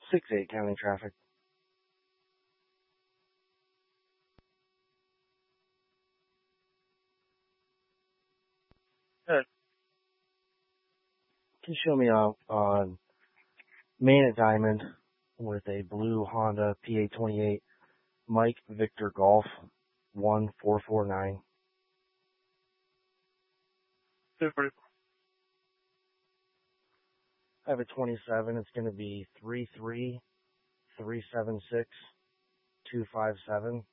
6-8 county traffic. Can you show me on Main at Diamond with a blue Honda PA28 Mike Victor Golf 1449. I have a 27. It's going to be 33376 257.